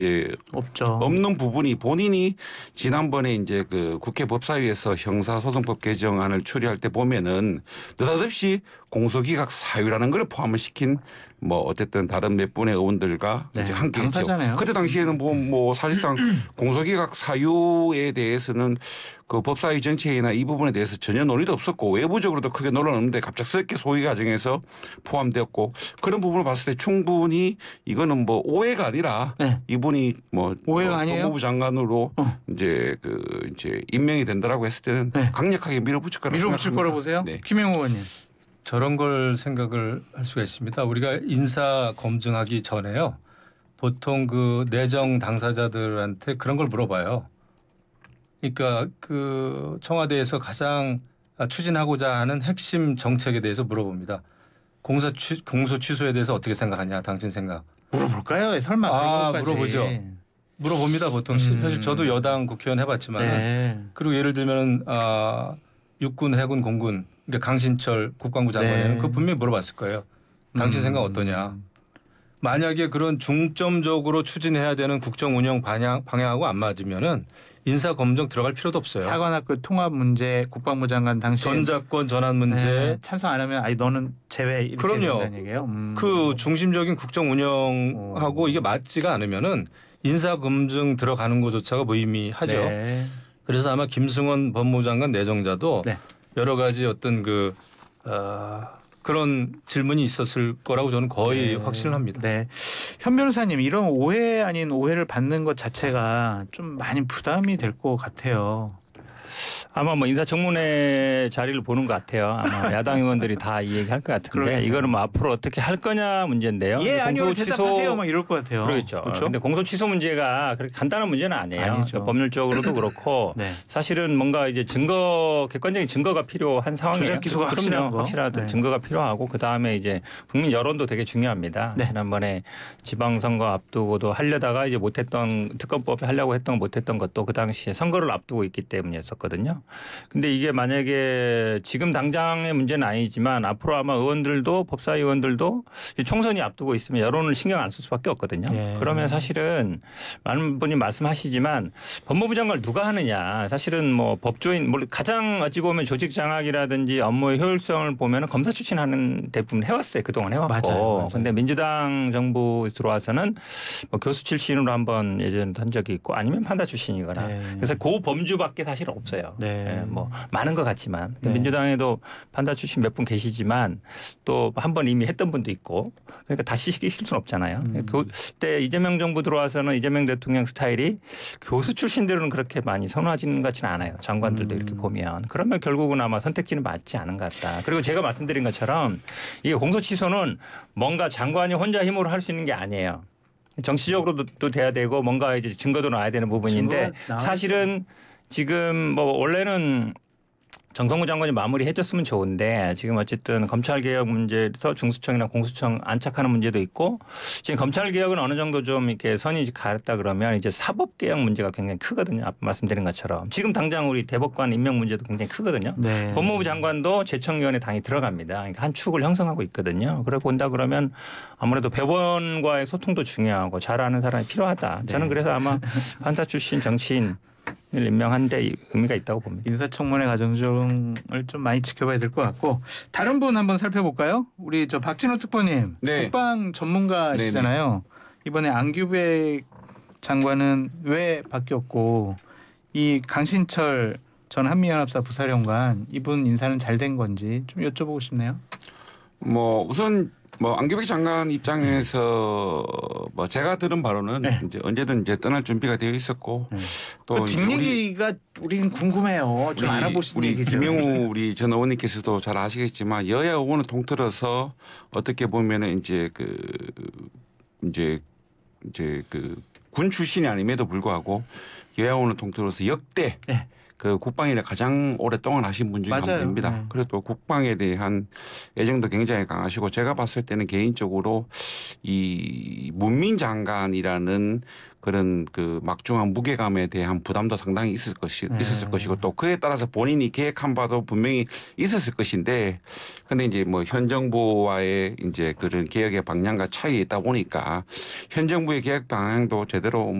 예, 없죠. 없는 부분이 본인이 지난번에 이제 그 국회 법사위에서 형사소송법 개정안을 처리할 때 보면은 느닷없이 공소기각 사유라는 걸 포함을 시킨 뭐 어쨌든 다른 몇 분의 의원들과 네, 이제 함께 했죠. 당사자네요. 그때 당시에는 뭐 사실상 공소기각 사유에 대해서는 그 법사위 전체나 이 부분에 대해서 전혀 논의도 없었고 외부적으로도 크게 논란없는데 갑작스럽게 소위 과정에서 포함되었고 그런 부분을 봤을 때 충분히 이거는 뭐 오해가 아니라 네. 이분이 뭐 오해가 아니에요? 법무부 장관으로 이제 임명이 된다라고 했을 때는 네. 강력하게 밀어붙일 거라고 밀어붙일 생각합니다. 거라고 보세요? 네. 김영우 의원님. 저런 걸 생각을 할 수가 있습니다. 우리가 인사 검증하기 전에요. 보통 그 내정 당사자들한테 그런 걸 물어봐요. 그러니까 그 청와대에서 가장 추진하고자 하는 핵심 정책에 대해서 물어봅니다. 공소 취소에 대해서 어떻게 생각하냐, 당신 생각. 물어볼까요? 설마 그런 것까지. 물어보죠. 물어봅니다. 보통 사실 저도 여당 국회의원 해봤지만 네. 그리고 예를 들면 육군, 해군, 공군 그러니까 강신철 국방부 장관에는 네. 그거 분명히 물어봤을 거예요. 당신 생각 어떠냐. 만약에 그런 중점적으로 추진해야 되는 국정 운영 방향하고 안 맞으면은 인사 검증 들어갈 필요도 없어요. 사관학교 통합 문제 국방부 장관 당시 전자권 전환 문제 네. 찬성 안 하면 아니 너는 제외 이렇게 그럼요. 된다는 얘기예요. 그 중심적인 국정 운영하고 이게 맞지가 않으면은 인사 검증 들어가는 것조차가 무의미하죠. 네. 그래서 아마 김승원 법무부 장관 내정자도 네. 여러 가지 어떤 그런 질문이 있었을 거라고 저는 거의 확신을 합니다. 네. 현 변호사님 이런 오해 아닌 오해를 받는 것 자체가 좀 많이 부담이 될 것 같아요. 아마 뭐 인사청문회 자리를 보는 것 같아요. 아마 야당 의원들이 다 이 얘기할 것 같은데 그러니까요. 이거는 뭐 앞으로 어떻게 할 거냐 문제인데요. 예 아니요 대답하세요 막 이럴 것 같아요. 그렇죠. 그렇죠? 근데 공소 취소 문제가 그렇게 간단한 문제는 아니에요. 아니죠. 그러니까 법률적으로도 그렇고 네. 사실은 뭔가 이제 객관적인 증거가 필요한 상황이에요. 조작 기소가 확실한 거. 확실한 네. 증거가 필요하고 그 다음에 이제 국민 여론도 되게 중요합니다. 네. 지난번에 지방선거 앞두고도 하려다가 이제 못했던 특검법 하려고 했던 못했던 것도 그 당시에 선거를 앞두고 있기 때문이었었거든요. 근데 이게 만약에 지금 당장의 문제는 아니지만 앞으로 아마 의원들도 법사위 의원들도 총선이 앞두고 있으면 여론을 신경 안 쓸 수밖에 없거든요. 네. 그러면 사실은 많은 분이 말씀하시지만 법무부 장관을 누가 하느냐 사실은 뭐 법조인 가장 어찌 보면 조직 장악이라든지 업무의 효율성을 보면 검사 출신하는 대부분 해왔어요. 그동안 해왔고. 맞아요. 근데 민주당 정부 들어와서는 뭐 교수 출신으로 한번 예전에 한 적이 있고 아니면 판사 출신이거나 네. 그래서 그 범주밖에 사실 없어요. 네. 네, 뭐 많은 것 같지만 네. 민주당에도 판사 출신 몇 분 계시지만 또 한 번 이미 했던 분도 있고 그러니까 다시 시킬 수는 없잖아요. 그때 이재명 정부 들어와서는 이재명 대통령 스타일이 교수 출신들은 그렇게 많이 선호하지는 것 같지는 않아요. 장관들도 이렇게 보면 그러면 결국은 아마 선택지는 맞지 않은 것 같다. 그리고 제가 말씀드린 것처럼 이게 공소 취소는 뭔가 장관이 혼자 힘으로 할 수 있는 게 아니에요. 정치적으로도 또 돼야 되고 뭔가 이제 증거도 나와야 되는 부분인데 사실은 지금 뭐 원래는 정성호 장관이 마무리해 줬으면 좋은데 지금 어쨌든 검찰개혁 문제에서 중수청이나 공수청 안착하는 문제도 있고 지금 검찰개혁은 어느 정도 좀 이렇게 선이 갔다 그러면 이제 사법개혁 문제가 굉장히 크거든요. 아까 말씀드린 것처럼 지금 당장 우리 대법관 임명 문제도 굉장히 크거든요. 네. 법무부 장관도 제청위원회 당이 들어갑니다. 그러니까 한 축을 형성하고 있거든요. 그래 본다 그러면 아무래도 배원과의 소통도 중요하고 잘하는 사람이 필요하다. 저는 그래서 아마 판사 출신 정치인 임명한 데 의미가 있다고 봅니다. 인사청문회 과정을 좀 많이 지켜봐야 될 것 같고 다른 분 한번 살펴볼까요? 우리 저 박진호 특보님 네. 국방 전문가시잖아요. 이번에 안규백 장관은 왜 바뀌었고 이 강신철 전 한미연합사 부사령관 이분 인사는 잘 된 건지 좀 여쭤보고 싶네요. 뭐 우선 뭐 안규백 장관 입장에서 뭐 제가 들은 바로는 네. 이제 언제든 이제 떠날 준비가 되어 있었고 또 그 뒷얘기가 우리는 궁금해요. 좀 알아보신 우리 얘기죠. 김영우 우리 전 의원님께서도 잘 아시겠지만 여야 의원을 통틀어서 어떻게 보면은 이제 그 군 출신이 아님에도 불구하고 여야 의원을 통틀어서 역대 네. 그 국방일을 가장 오랫동안 하신 분 중에 한 맞아요. 분입니다. 네. 그리고 또 국방에 대한 애정도 굉장히 강하시고 제가 봤을 때는 개인적으로 이 문민 장관이라는 그런 그 막중한 무게감에 대한 부담도 상당히 있었을 것이고 또 그에 따라서 본인이 계획한 바도 분명히 있었을 것인데 근데 이제 뭐 현 정부와의 이제 그런 개혁의 방향과 차이가 있다 보니까 현 정부의 개혁 방향도 제대로